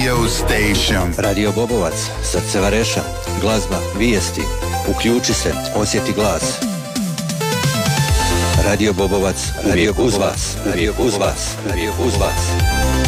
radio station. Radio Bobovac, srce Vareša, glazba, vijesti, uključi se, osjeti glas. Radio Bobovac, uvijek uz vas, uvijek uz vas, uvijek uz vas.